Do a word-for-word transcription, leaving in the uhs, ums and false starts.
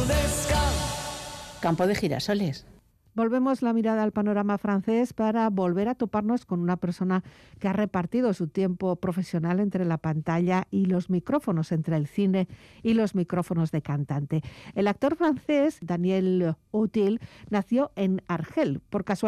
Campo de Girasoles. Volvemos la mirada al panorama francés para volver a toparnos con una persona que ha repartido su tiempo profesional entre la pantalla y los micrófonos, entre el cine y los micrófonos de cantante. El actor francés Daniel Auteuil nació en Argel, por casualidad.